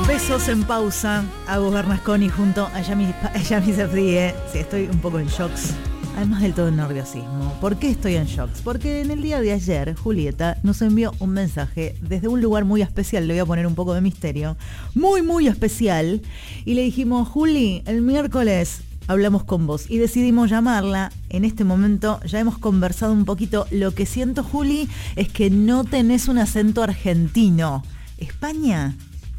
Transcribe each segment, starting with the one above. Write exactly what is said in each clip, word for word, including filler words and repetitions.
Besos en pausa. Agus Bernasconi junto a Yami, a Yami Safdie. Sí, estoy un poco en shocks. Además del todo en nerviosismo. ¿Por qué estoy en shocks? Porque en el día de ayer, Julieta nos envió un mensaje desde un lugar muy especial. Le voy a poner un poco de misterio. Muy, muy especial. Y le dijimos, Juli, el miércoles hablamos con vos. Y decidimos llamarla. En este momento ya hemos conversado un poquito. Lo que siento, Juli, es que no tenés un acento argentino. ¿España?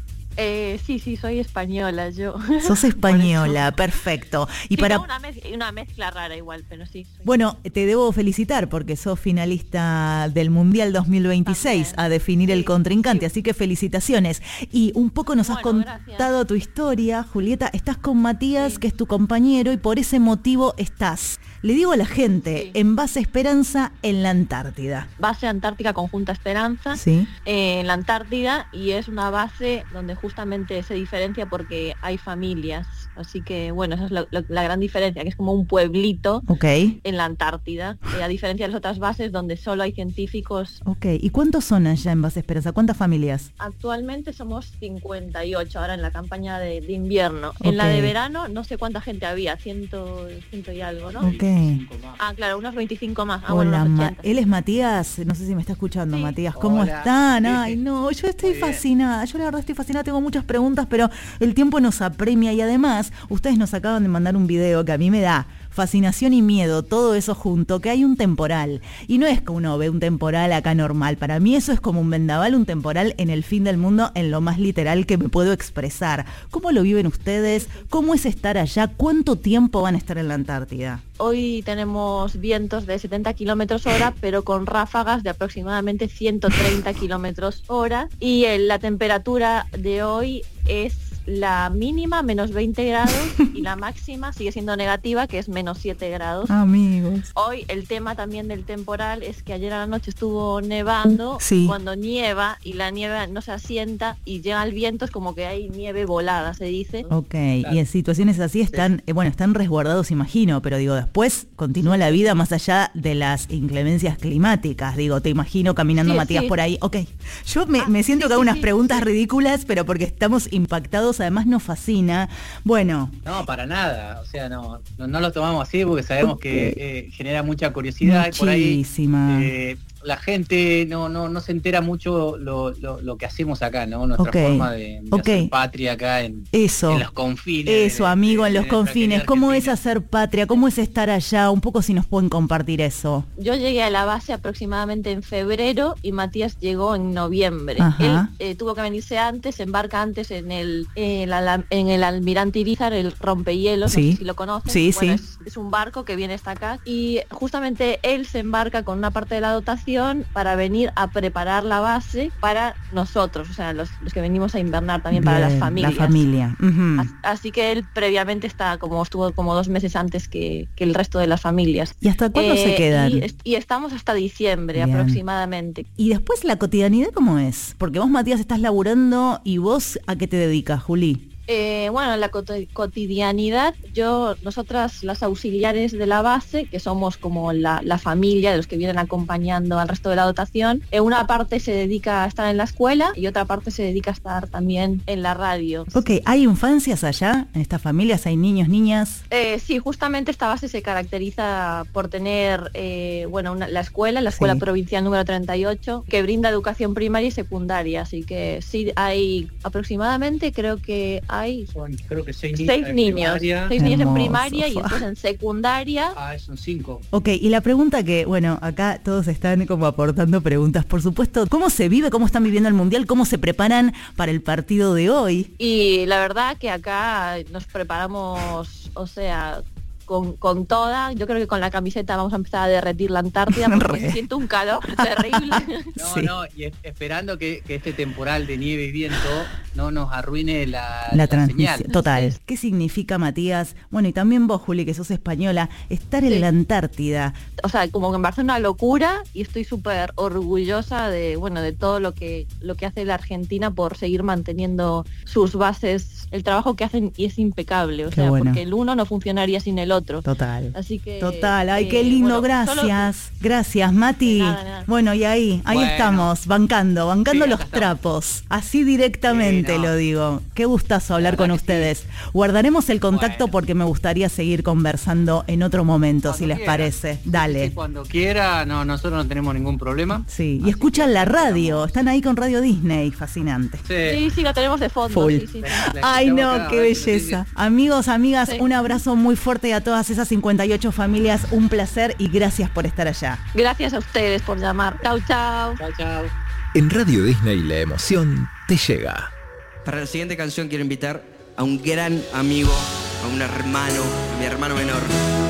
Eh, sí, sí, soy española, yo. Sos española, perfecto. Y sí, para no, una, mez- una mezcla rara igual, pero sí. Soy... Bueno, te debo felicitar porque sos finalista del Mundial dos mil veintiséis También. A definir sí, el contrincante, sí. Así que felicitaciones. Y un poco nos bueno, has contado gracias. Tu historia, Julieta. Estás con Matías, sí. que es tu compañero, y por ese motivo estás, le digo a la gente, sí. en Base Esperanza en la Antártida. Base Antártica Conjunta Esperanza, sí. eh, en la Antártida, y es una base donde justamente se diferencia porque hay familias, así que bueno, esa es lo, lo, la gran diferencia, que es como un pueblito okay. en la Antártida, eh, a diferencia de las otras bases donde solo hay científicos. Ok, ¿y cuántos son allá en Base Esperanza? ¿Cuántas familias? Actualmente somos cincuenta y ocho ahora en la campaña de, de invierno. Okay. En la de verano no sé cuánta gente había, ciento, ciento y algo, ¿no? Ok. Ah, claro, unos veinticinco más. Ah, Hola, bueno, Ma- él es Matías, no sé si me está escuchando, sí. Matías, ¿cómo Hola. están? Ay, no, yo estoy fascinada, yo la verdad estoy fascinada, tengo muchas preguntas, pero el tiempo nos apremia y además ustedes nos acaban de mandar un video que a mí me da fascinación y miedo, todo eso junto, que hay un temporal. Y no es que uno ve un temporal acá normal. Para mí eso es como un vendaval, un temporal en el fin del mundo, en lo más literal que me puedo expresar. ¿Cómo lo viven ustedes? ¿Cómo es estar allá? ¿Cuánto tiempo van a estar en la Antártida? Hoy tenemos vientos de setenta kilómetros hora, pero con ráfagas de aproximadamente ciento treinta kilómetros hora. Y eh, la temperatura de hoy es la mínima, menos veinte grados, y la máxima sigue siendo negativa, que es menos siete grados. Amigos. Hoy el tema también del temporal es que ayer a la noche estuvo nevando. Sí. Cuando nieva y la nieve no se asienta y llega el viento, es como que hay nieve volada, se dice. Ok, claro. Y en situaciones así están, eh, bueno, están resguardados, imagino, pero digo, después continúa la vida más allá de las inclemencias climáticas. Digo, te imagino caminando, sí, Matías, sí. por ahí. Ok, yo me, ah, me siento sí, que hago sí, unas sí, preguntas sí. ridículas, pero porque estamos impactados, además nos fascina. Bueno. No, para nada, o sea, no, no, no lo tomamos así porque sabemos okay. que eh, genera mucha curiosidad. Muchísima. Y por ahí, eh, la gente no, no, no se entera mucho lo, lo, lo que hacemos acá, ¿no? Nuestra okay. forma de, de okay. hacer patria acá en, Eso. en los confines. Eso, de, amigo, de, en los de confines. ¿Cómo es hacer patria? ¿Cómo es estar allá? Un poco si nos pueden compartir eso. Yo llegué a la base aproximadamente en febrero y Matías llegó en noviembre. Ajá. Él eh, tuvo que venirse antes, se embarca antes en el, en el, en el Almirante Irizar, el rompehielos, sí. no sé si lo conoces. Sí, bueno, sí. Es, es un barco que viene hasta acá y justamente él se embarca con una parte de la dotación para venir a preparar la base para nosotros, o sea, los, los que venimos a invernar también. Bien, para las familias. La familia. Uh-huh. Así, así que él previamente está como estuvo como dos meses antes que, que el resto de las familias. ¿Y hasta cuándo eh, se quedan? Y, y estamos hasta diciembre Bien. aproximadamente. ¿Y después la cotidianidad cómo es? Porque vos, Matías, estás laburando y vos, ¿a qué te dedicas, Juli? Eh, bueno, la cot- cotidianidad, yo, nosotras las auxiliares de la base, que somos como la, la familia de los que vienen acompañando al resto de la dotación, eh, una parte se dedica a estar en la escuela y otra parte se dedica a estar también en la radio. Ok, ¿hay infancias allá en estas familias? ¿Hay niños, niñas? Eh, sí, justamente esta base se caracteriza por tener, eh, bueno, una, la escuela, la escuela sí. provincial número treinta y ocho, que brinda educación primaria y secundaria, así que sí hay aproximadamente, creo que hay son, creo que seis, seis niños, primaria. seis niños en primaria y después en secundaria. Ah, son cinco. Ok, y la pregunta que, bueno, acá todos están como aportando preguntas, por supuesto, ¿cómo se vive, cómo están viviendo el Mundial, cómo se preparan para el partido de hoy? Y la verdad que acá nos preparamos, o sea, Con, con toda, yo creo que con la camiseta vamos a empezar a derretir la Antártida porque siento un calor terrible. No, sí. no, y es, esperando que, que este temporal de nieve y viento no nos arruine la, la, la transmisión. señal. Total. ¿Qué significa, Matías? Bueno, y también vos, Juli, que sos española, estar en sí. la Antártida. O sea, como que me parece una locura y estoy súper orgullosa de, bueno, de todo lo que, lo que hace la Argentina por seguir manteniendo sus bases el trabajo que hacen y es impecable, o Qué sea, bueno. porque el uno no funcionaría sin el otro. Total. Así que Total, ay, eh, qué lindo, bueno, gracias. solo- Gracias, Mati. De nada, nada. Bueno, y ahí, ahí Bueno. estamos, bancando, bancando Sí, los acá estamos. trapos. Así directamente Sí, no. lo digo. Qué gustazo hablar La con verdad que ustedes. Guardaremos el contacto Bueno. porque me gustaría seguir conversando en otro momento, Cuando si les quiera. parece. Sí, sí, Dale. cuando quiera, no, nosotros no tenemos ningún problema. Sí, y Así escuchan que la radio, esperamos. están ahí con Radio Disney, fascinante. Sí. Sí, sí, lo tenemos de fondo. Full. Sí, sí, sí. La- la Ay, escuchamos no, acá, qué a ver si belleza. Amigos, amigas, Sí. un abrazo muy fuerte a todas esas cincuenta y ocho familias. Un placer y gracias por estar allá. Gracias a ustedes por llamar. Chau, chau. Chao, chao. En Radio Disney la emoción te llega. Para la siguiente canción quiero invitar a un gran amigo, a un hermano, a mi hermano menor.